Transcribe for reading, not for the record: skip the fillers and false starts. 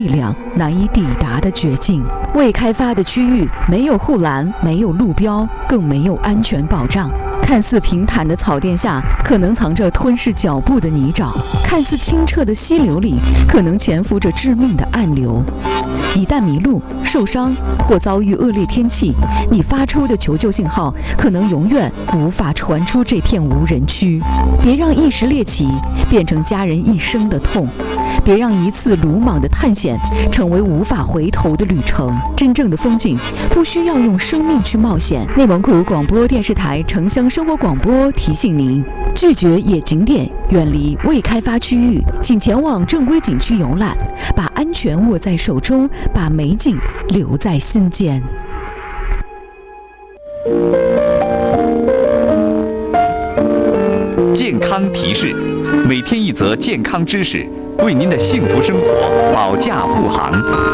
力量难以抵达的绝境。未开发的区域没有护栏，没有路标，更没有安全保障。看似平坦的草甸下，可能藏着吞噬脚步的泥沼；看似清澈的溪流里，可能潜伏着致命的暗流。一旦迷路、受伤或遭遇恶劣天气，你发出的求救信号可能永远无法传出这片无人区。别让一时猎奇变成家人一生的痛，别让一次鲁莽的探险成为无法回头的旅程。真正的风景不需要用生命去冒险。内蒙古广播电视台城乡生活广播提醒您：拒绝野景点，远离未开发区域，请前往正规景区游览，把安全握在手中，把美景留在心间。 健康提示，每天一则健康知识，为您的幸福生活保驾护航。